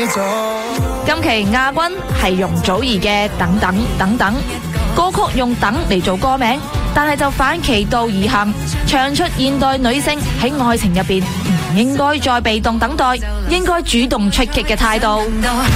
今期亞軍係容祖兒嘅《等等等等》，歌曲用等嚟做歌名，但係就反其道而行，唱出現代女性喺愛情入邊唔應該再被動等待，應該主動出擊嘅態度。